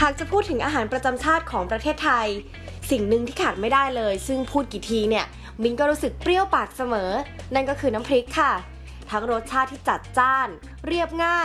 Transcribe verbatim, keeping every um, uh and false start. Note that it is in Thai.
ากจะพูดถึงอาหารประจำชาติของประเทศไทยสิ่งหนึ่งที่ขาดไม่ได้เลยซึ่งพูดกี่ทีเนี่ยมิ้นก็รู้สึกเปรี้ยวปากเสมอนั่นก็คือน้ำพริกค่ะทั้งรสชาติที่จัดจ้านเรียบง่าย